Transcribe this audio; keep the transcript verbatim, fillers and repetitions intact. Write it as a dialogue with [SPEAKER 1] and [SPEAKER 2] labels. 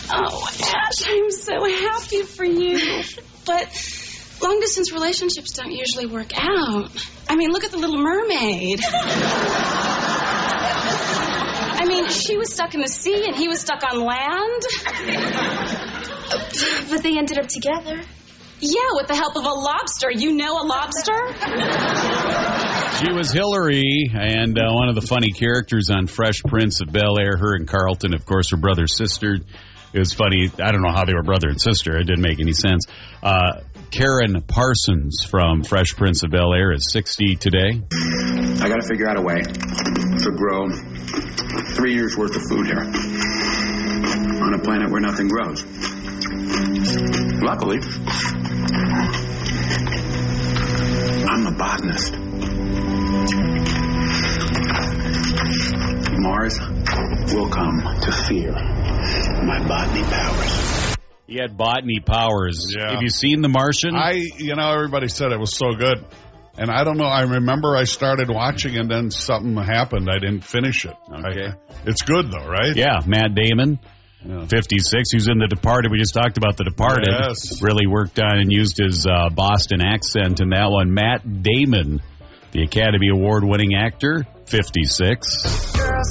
[SPEAKER 1] Oh, Ash, I'm so happy for you. But long-distance relationships don't usually work out. I mean, look at The Little Mermaid. I mean, she was stuck in the sea and he was stuck on land.
[SPEAKER 2] But they ended up together.
[SPEAKER 1] Yeah, with the help of a lobster. You know a lobster?
[SPEAKER 3] She was Hillary, and uh, one of the funny characters on Fresh Prince of Bel-Air. Her and Carlton, of course, were brother-sister. It was funny. I don't know how they were brother and sister. It didn't make any sense. Uh, Karen Parsons from Fresh Prince of Bel-Air is sixty today.
[SPEAKER 4] I got to figure out a way to grow three years' worth of food here on a planet where nothing grows. Luckily, I'm a botanist. Mars will come to fear my botany powers.
[SPEAKER 3] He had botany powers.
[SPEAKER 5] Yeah.
[SPEAKER 3] Have you seen The Martian?
[SPEAKER 5] I, you know, everybody said it was so good. And I don't know, I remember I started watching and then something happened. I didn't finish it.
[SPEAKER 3] Okay.
[SPEAKER 5] I, it's good, though, right?
[SPEAKER 3] Yeah, Matt Damon,
[SPEAKER 5] Yeah.
[SPEAKER 3] fifty-six, who's in The Departed. We just talked about The Departed.
[SPEAKER 5] Yes.
[SPEAKER 3] Really worked on and used his uh, Boston accent in that one. Matt Damon, the Academy Award-winning actor, fifty-six.